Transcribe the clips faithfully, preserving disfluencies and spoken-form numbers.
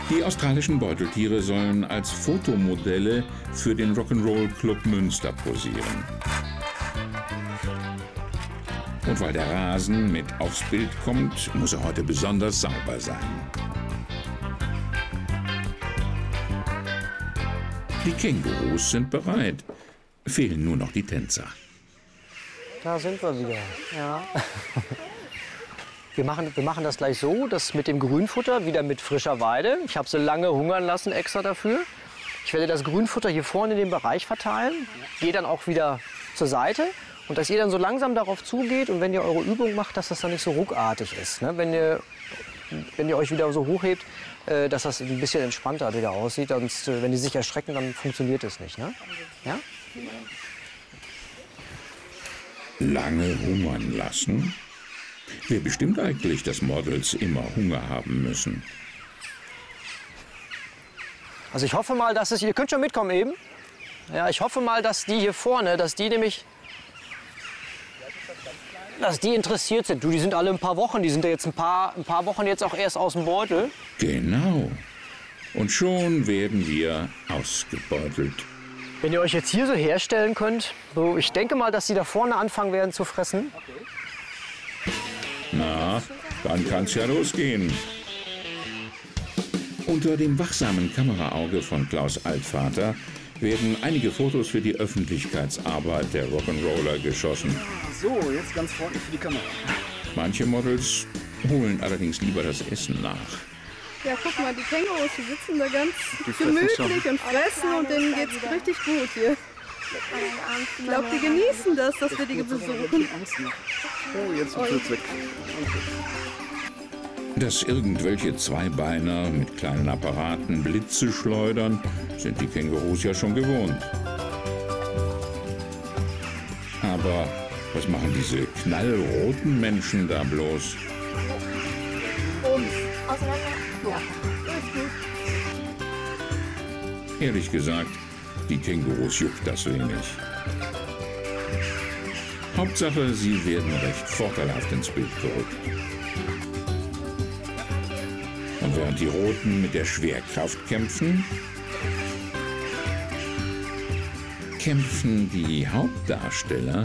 Die australischen Beuteltiere sollen als Fotomodelle für den Rock'n'Roll Club Münster posieren. Und weil der Rasen mit aufs Bild kommt, muss er heute besonders sauber sein. Die Kängurus sind bereit. Fehlen nur noch die Tänzer. Da sind wir wieder. Ja. Wir machen, wir machen das gleich so, dass mit dem Grünfutter wieder mit frischer Weide. Ich habe sie lange hungern lassen extra dafür. Ich werde das Grünfutter hier vorne in den Bereich verteilen. Gehe dann auch wieder zur Seite. Und dass ihr dann so langsam darauf zugeht und wenn ihr eure Übung macht, dass das dann nicht so ruckartig ist. Ne? Wenn ihr, wenn ihr euch wieder so hochhebt, äh, dass das ein bisschen entspannter wieder aussieht. Sonst, äh, wenn die sich erschrecken, dann funktioniert es nicht. Ne? Ja? Lange hungern lassen? Wer bestimmt eigentlich, dass Models immer Hunger haben müssen? Also ich hoffe mal, dass es... Ihr könnt schon mitkommen eben. Ja, ich hoffe mal, dass die hier vorne, dass die nämlich... dass die interessiert sind. Du, die sind alle ein paar Wochen. Die sind ja jetzt ein paar, ein paar Wochen jetzt auch erst aus dem Beutel. Genau. Und schon werden wir ausgebeutelt. Wenn ihr euch jetzt hier so herstellen könnt, so, ich denke mal, dass die da vorne anfangen werden zu fressen. Na, dann kann's ja losgehen. Unter dem wachsamen Kameraauge von Klaus Altvater werden einige Fotos für die Öffentlichkeitsarbeit der Rock'n'Roller geschossen. So, jetzt ganz freundlich für die Kamera. Manche Models holen allerdings lieber das Essen nach. Ja, guck mal, die Kängurus, die sitzen da ganz gemütlich und fressen und denen geht's richtig gut hier. Ich glaube, die genießen das, dass wir die besuchen. Oh, jetzt wird's weg. Dass irgendwelche Zweibeiner mit kleinen Apparaten Blitze schleudern, sind die Kängurus ja schon gewohnt. Aber was machen diese knallroten Menschen da bloß? Ehrlich gesagt, die Kängurus juckt das wenig. Hauptsache, sie werden recht vorteilhaft ins Bild gerückt. Und während die Roten mit der Schwerkraft kämpfen, kämpfen die Hauptdarsteller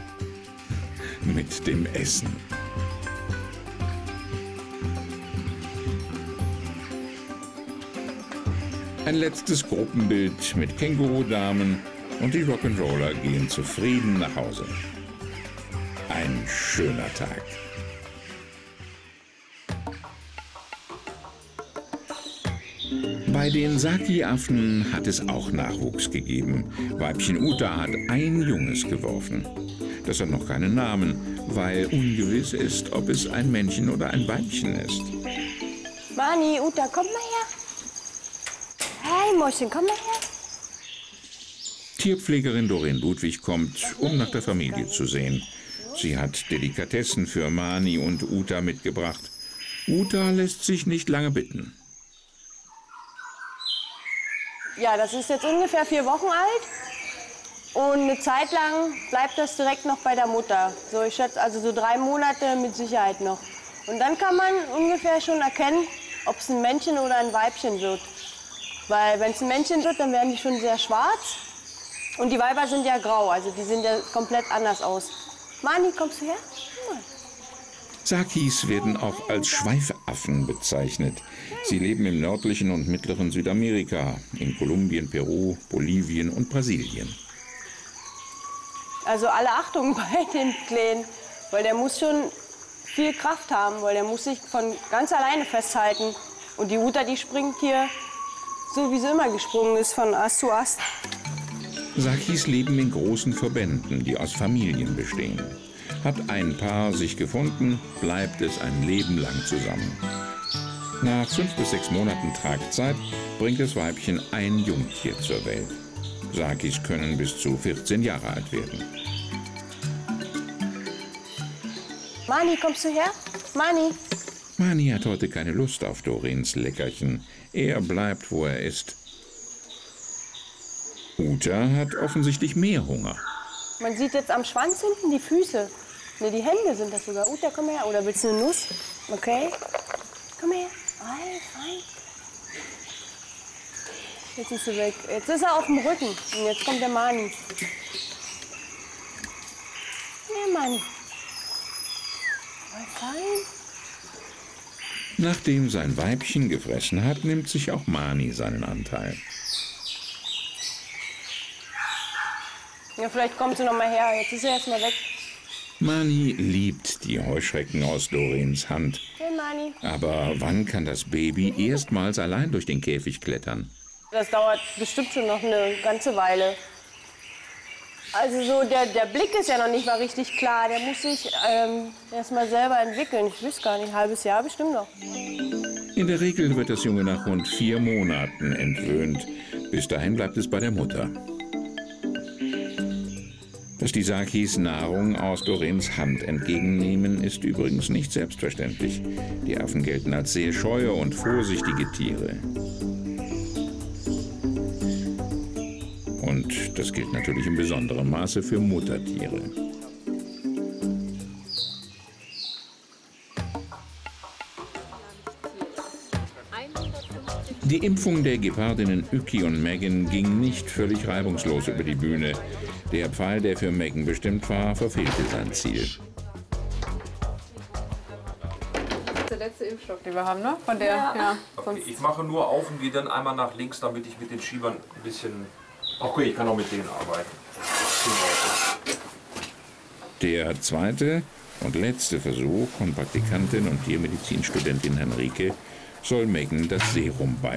mit dem Essen. Ein letztes Gruppenbild mit Kängurudamen und die Rock'n'Roller gehen zufrieden nach Hause. Ein schöner Tag. Bei den Saki-Affen hat es auch Nachwuchs gegeben. Weibchen Uta hat ein Junges geworfen. Das hat noch keinen Namen, weil ungewiss ist, ob es ein Männchen oder ein Weibchen ist. Mani, Uta, komm mal her. Hey, Mäuschen, komm mal her. Tierpflegerin Doreen Ludwig kommt, um nach der Familie zu sehen. Sie hat Delikatessen für Mani und Uta mitgebracht. Uta lässt sich nicht lange bitten. Ja, das ist jetzt ungefähr vier Wochen alt. Und eine Zeit lang bleibt das direkt noch bei der Mutter. So, ich schätze also so drei Monate mit Sicherheit noch. Und dann kann man ungefähr schon erkennen, ob es ein Männchen oder ein Weibchen wird. Weil wenn es ein Männchen wird, dann werden die schon sehr schwarz. Und die Weiber sind ja grau, also die sehen ja komplett anders aus. Mani, kommst du her? Mal. Sakis werden auch als Schweifaffen bezeichnet. Sie leben im nördlichen und mittleren Südamerika, in Kolumbien, Peru, Bolivien und Brasilien. Also alle Achtung bei dem Kleinen, weil der muss schon viel Kraft haben, weil der muss sich von ganz alleine festhalten. Und die Uta, die springt hier so, wie sie immer gesprungen ist, von Ast zu Ast. Sakis leben in großen Verbänden, die aus Familien bestehen. Hat ein Paar sich gefunden, bleibt es ein Leben lang zusammen. Nach fünf bis sechs Monaten Tragzeit bringt das Weibchen ein Jungtier zur Welt. Sakis können bis zu vierzehn Jahre alt werden. Mani, kommst du her? Mani. Mani hat heute keine Lust auf Doreens Leckerchen. Er bleibt, wo er ist. Uta hat offensichtlich mehr Hunger. Man sieht jetzt am Schwanz hinten die Füße. Ne, die Hände sind das sogar. Uta, komm her. Oder willst du eine Nuss? Okay. Komm her. Fein, fein. Jetzt ist sie weg. Jetzt ist er auf dem Rücken. Und jetzt kommt der Mani. Der Mani. Mal fein. Nachdem sein Weibchen gefressen hat, nimmt sich auch Mani seinen Anteil. Ja, vielleicht kommt sie noch mal her. Jetzt ist sie erst mal weg. Mani liebt die Heuschrecken aus Dorens Hand. Hey, Mani. Aber wann kann das Baby erstmals allein durch den Käfig klettern? Das dauert bestimmt schon noch eine ganze Weile. Also so der, der Blick ist ja noch nicht mal richtig klar. Der muss sich ähm, erst mal selber entwickeln. Ich weiß gar nicht, ein halbes Jahr bestimmt noch. In der Regel wird das Junge nach rund vier Monaten entwöhnt. Bis dahin bleibt es bei der Mutter. Dass die Sakis Nahrung aus Dorens Hand entgegennehmen, ist übrigens nicht selbstverständlich. Die Affen gelten als sehr scheue und vorsichtige Tiere. Und das gilt natürlich in besonderem Maße für Muttertiere. Die Impfung der Gepardinnen Ücki und Megan ging nicht völlig reibungslos über die Bühne. Der Pfeil, der für Megan bestimmt war, verfehlte sein Ziel. Der letzte Impfstoff, den wir haben, ne? Von der, ja. Ja, okay, ich mache nur auf und gehe dann einmal nach links, damit ich mit den Schiebern ein bisschen... Okay, ich kann auch mit denen arbeiten. Der zweite und letzte Versuch von Praktikantin und Tiermedizinstudentin Henrike soll Megan das Serum beibringen.